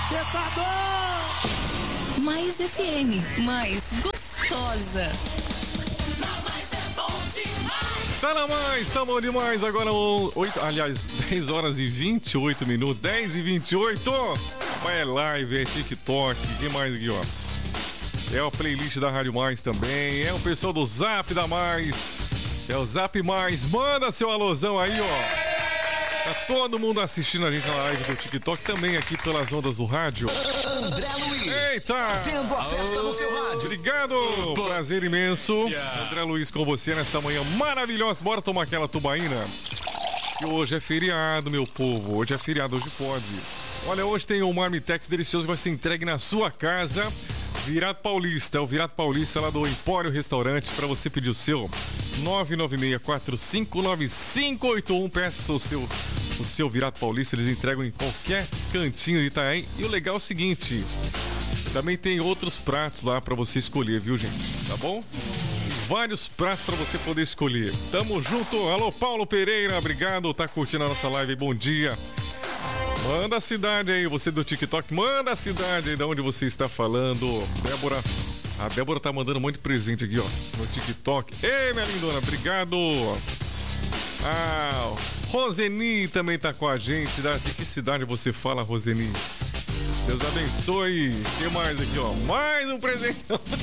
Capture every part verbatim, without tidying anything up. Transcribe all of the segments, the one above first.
Mais F M, mais gostosa. Tá na mais, tá bom demais. Agora, oito, aliás, dez horas e vinte e oito minutos. dez e vinte e oito. É live, é TikTok. O que mais aqui, ó? É a playlist da Rádio Mais também. É o pessoal do Zap da Mais. É o Zap Mais. Manda seu alôzão aí, ó. Tá todo mundo assistindo a gente na live do TikTok, também aqui pelas ondas do rádio. André Luiz. Eita! Fazendo a festa no seu rádio. Obrigado! Prazer imenso. André Luiz com você nessa manhã maravilhosa. Bora tomar aquela tubaína? E hoje é feriado, meu povo. Hoje é feriado, hoje pode. Olha, hoje tem um Marmitex delicioso que vai ser entregue na sua casa. Virato Paulista, o Virato Paulista lá do Empório Restaurante, para você pedir o seu. nove nove seis quatro cinco nove cinco oito um. Peça o seu, o seu Virato Paulista, eles entregam em qualquer cantinho de Itaém. E o legal é o seguinte, também tem outros pratos lá para você escolher, viu, gente? Tá bom? Vários pratos para você poder escolher. Tamo junto. Alô, Paulo Pereira, obrigado. Tá curtindo a nossa live, bom dia. Manda a cidade aí, você do TikTok, manda a cidade aí de onde você está falando. Débora, a Débora tá mandando um monte de presente aqui, ó, no TikTok. Ei, minha lindona, obrigado. Ah, Roseni também tá com a gente. De que cidade você fala, Roseni? Deus abençoe. O que mais aqui, ó? Mais um presente.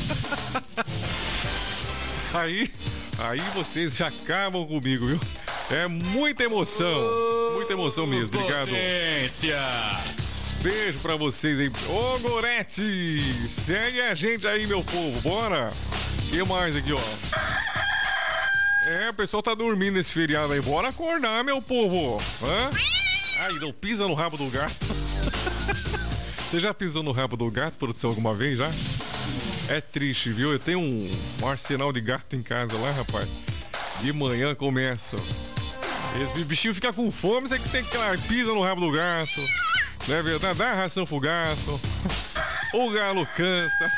Aí, aí vocês já acabam comigo, viu? É muita emoção, muita emoção mesmo, obrigado. Potência. Beijo pra vocês aí. Ô, Gorete, segue a gente aí, meu povo, bora. O que mais aqui, ó? É, o pessoal tá dormindo nesse feriado aí, bora acordar, meu povo. Hã? Ai, não pisa no rabo do gato. Você já pisou no rabo do gato, produção, alguma vez já? É triste, viu? Eu tenho um, um arsenal de gato em casa lá, rapaz. De manhã começa. Esse bichinho fica com fome, você que tem que lá, pisa no rabo do gato. Não é verdade? Dá ração pro gato. O galo canta.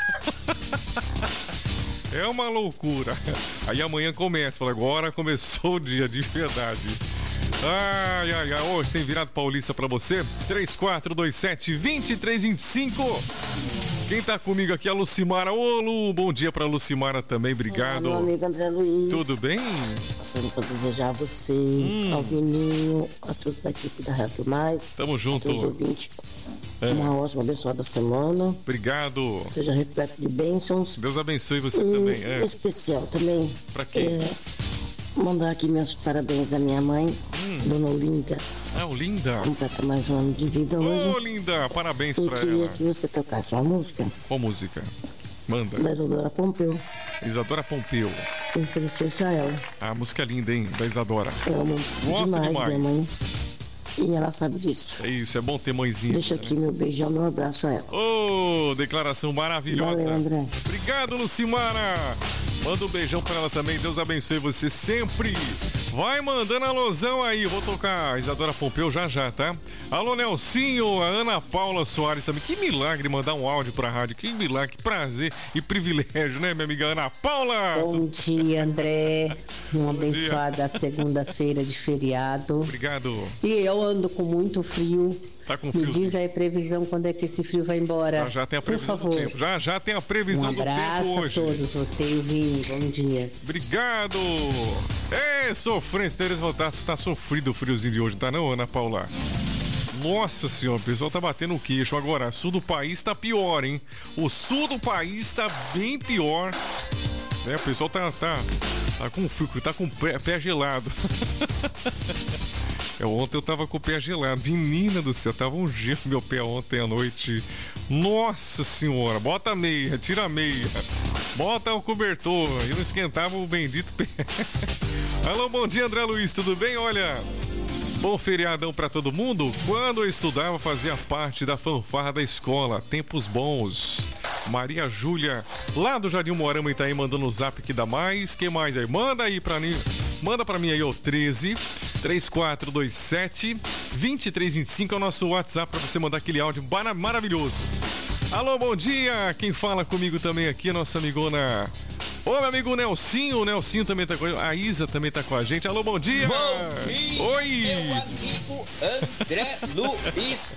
É uma loucura. Aí amanhã começa, fala, agora começou o dia de verdade. Ai, ai, ai, hoje tem Virado Paulista pra você. três quatro dois sete, dois três dois cinco. Quem tá comigo aqui é a Lucimara. Ô, Lu, bom dia pra Lucimara também, obrigado. Olá, meu amigo André Luiz. Tudo bem? Passando pra desejar a você, hum. ao Vininho, a toda a equipe da Rádio Mais. Tamo junto. A todos os ouvintes. É. Uma ótima, abençoada semana. Obrigado. Seja repleto de bênçãos. Deus abençoe você e também. É. Especial também. Pra quem? É, mandar aqui meus parabéns à minha mãe, hum. Dona Olinda. Ah, Olinda. Completa mais um ano de vida hoje. Ô, Linda, parabéns e pra queria ela. que você tocasse uma música. Qual música? Manda. Da Isadora Pompeu. Isadora Pompeu. Eu oferecer a ela. Ah, música linda, hein? Da Isadora. Eu amo Gosto demais, demais. minha mãe. E ela sabe disso. É isso, é bom ter mãezinha. Deixa aqui meu beijão, meu abraço a ela. Ô, oh, declaração maravilhosa. Valeu, André. Obrigado, Lucimara. Manda um beijão pra ela também. Deus abençoe você sempre. Vai mandando alusão aí. Vou tocar a Isadora Pompeu já já, tá? Alô, Nelsinho, a Ana Paula Soares também. Que milagre mandar um áudio pra rádio. Que milagre, que prazer e privilégio, né, minha amiga Ana Paula? Bom dia, André. Uma abençoada segunda-feira de feriado. Obrigado. E eu ando com muito frio. Tá com frio. Me diz aí a previsão, quando é que esse frio vai embora. Já, já tem a previsão Por favor. do tempo. Já já tem a previsão um do tempo hoje. Um abraço a todos, você e o Vini. Bom dia. Obrigado. É, sofrência. Tereza, tá, tá sofrido o friozinho de hoje, tá não, Ana Paula? Nossa senhora, o pessoal tá batendo o queixo agora. O sul do país tá pior, hein? O sul do país tá bem pior. É, o pessoal tá, tá, tá com frio, tá com pé, pé gelado. É, ontem eu tava com o pé gelado. Menina do céu, tava um gelo meu pé ontem à noite. Nossa senhora, bota a meia, tira a meia. Bota o cobertor. E não esquentava o bendito pé. Alô, bom dia, André Luiz, tudo bem? Olha, bom feriadão pra todo mundo. Quando eu estudava, fazia parte da fanfarra da escola. Tempos bons. Maria Júlia, lá do Jardim Moarama Itaí, mandando o zap que dá mais. Quem mais aí? Manda aí pra mim. Manda pra mim aí, ó, treze, três quatro dois sete, dois três dois cinco é o nosso WhatsApp pra você mandar aquele áudio maravilhoso. Alô, bom dia. Quem fala comigo também aqui é nossa amigona... Ô, meu amigo Nelsinho, o Nelsinho também tá com a gente, a Isa também tá com a gente. Alô, bom dia! Bom dia! Oi! Meu amigo André Luiz.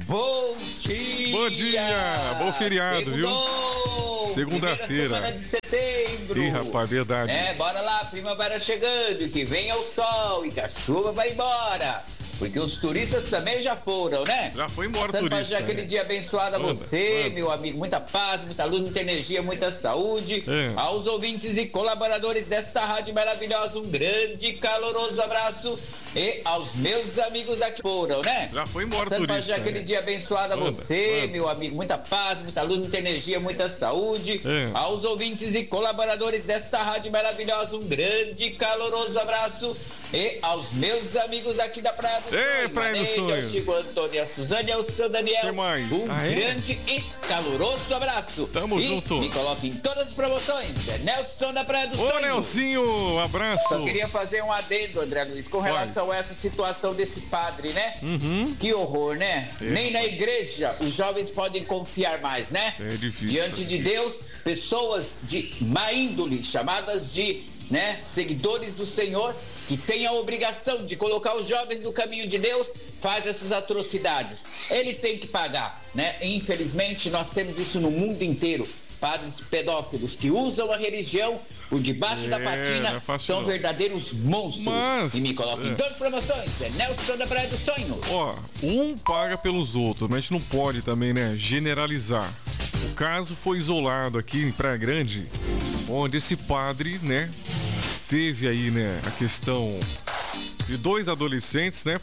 Bom dia! Bom dia! Bom feriado, Segundou. viu? Segunda-feira. Primeira semana de setembro. Ih, rapaz, verdade. É, bora lá, primavera chegando, que venha o sol e que a chuva vai embora. Porque os turistas também já foram, né? Já foi embora o Santo turista. Pajé, aquele né? dia abençoado a Manda, você, manda. meu amigo. Muita paz, muita luz, muita energia, muita saúde. É. Aos ouvintes e colaboradores desta rádio maravilhosa, um grande e caloroso abraço. E aos meus amigos aqui foram, né? Já foi embora o Santo turista. Pajé, aquele né? dia abençoado a Manda, você, manda. meu amigo. Muita paz, muita luz, muita energia, muita saúde. É. Aos ouvintes e colaboradores desta rádio maravilhosa, um grande e caloroso abraço. E aos meus amigos aqui da Praia do Ei, Sonho, Praia do Maneide, Sonho. ao Chico Antônio, a Suzane, ao seu Daniel. Que mais? Um Ah, é? grande e caloroso abraço. Tamo e junto. me coloque em todas as promoções. É Nelson da Praia do Ô, Sonho. Nelsinho, abraço. Só queria fazer um adendo, André Luiz, com Faz. relação a essa situação desse padre, né? Uhum. Que horror, né? É. Nem na igreja os jovens podem confiar mais, né? É difícil, Diante é de Deus, pessoas de má índole, chamadas de, né, seguidores do Senhor, que têm a obrigação de colocar os jovens no caminho de Deus, faz essas atrocidades. Ele tem que pagar, né? Infelizmente, nós temos isso no mundo inteiro. Padres pedófilos que usam a religião por debaixo É, da não patina é fácil são não. verdadeiros monstros. Mas, e me coloca é. em todas as promoções. É Nelson da Praia do Sonho. Ó, um paga pelos outros, mas a gente não pode também, né, generalizar. O caso foi isolado aqui em Praia Grande, onde esse padre, né, teve aí, né, a questão de dois adolescentes, né,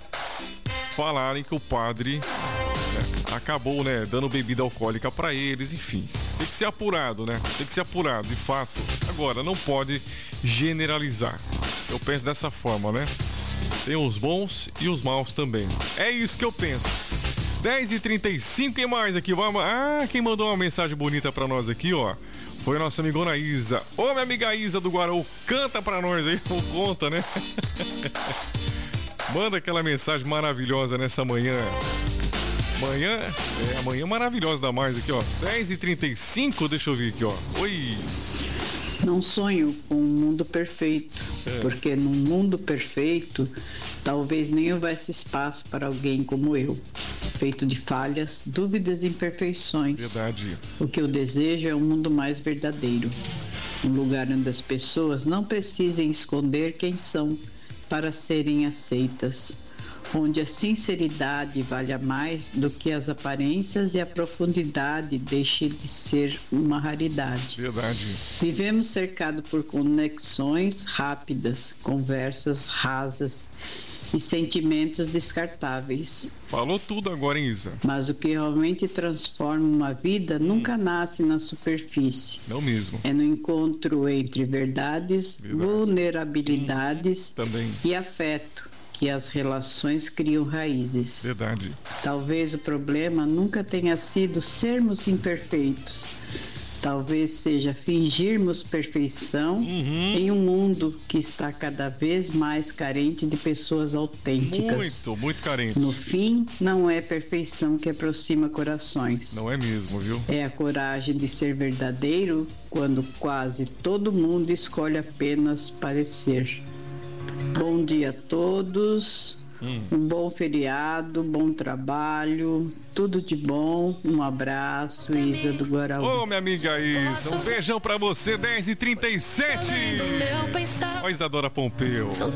falarem que o padre, né, acabou, né, dando bebida alcoólica pra eles, enfim. Tem que ser apurado, né? Tem que ser apurado, de fato. Agora, não pode generalizar. Eu penso dessa forma, né? Tem os bons e os maus também. É isso que eu penso. dez e trinta e cinco, quem mais aqui? Vamos... Ah, quem mandou uma mensagem bonita pra nós aqui, ó, foi a nossa amigona Isa. Ô, minha amiga Isa do Guaraú, canta pra nós aí, ou conta, né? Manda aquela mensagem maravilhosa nessa manhã. Manhã, é, amanhã maravilhosa da mais aqui, ó. dez e trinta e cinco, deixa eu ver aqui, ó. Oi. Não sonho com um mundo perfeito, É. porque num mundo perfeito, talvez nem houvesse espaço para alguém como eu, feito de falhas, dúvidas e imperfeições. Verdade. O que eu desejo é um mundo mais verdadeiro, um lugar onde as pessoas não precisem esconder quem são para serem aceitas, onde a sinceridade valha mais do que as aparências e a profundidade deixe de ser uma raridade. Verdade. Vivemos cercados por conexões rápidas, conversas rasas e sentimentos descartáveis. Falou tudo agora, hein, Isa? Mas o que realmente transforma uma vida nunca nasce na superfície. Não mesmo. É no encontro entre verdades, Verdade. vulnerabilidades Também. e afeto que as relações criam raízes. Verdade. Talvez o problema nunca tenha sido sermos imperfeitos. Talvez seja fingirmos perfeição Uhum. em um mundo que está cada vez mais carente de pessoas autênticas. Muito, muito carente. No fim, não é perfeição que aproxima corações. Não é mesmo, viu? É a coragem de ser verdadeiro quando quase todo mundo escolhe apenas parecer. Bom dia a todos, Hum. um bom feriado, bom trabalho, tudo de bom, um abraço, Isa do Guaraú. Ô, minha amiga Isa, um beijão pra você, dez e trinta e sete. Ó, Isadora Pompeu.